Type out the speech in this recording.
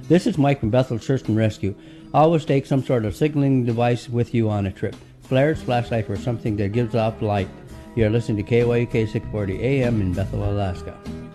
This is Mike from Bethel Search and Rescue. Always take some sort of signaling device with you on a trip. Flares, flashlight, or something that gives off light. You're listening to KYUK 640 AM in Bethel, Alaska.